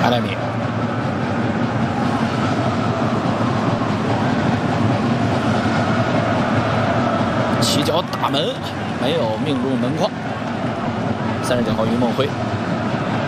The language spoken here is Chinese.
塔莱米。起脚打门，没有命中门框。39号于梦辉。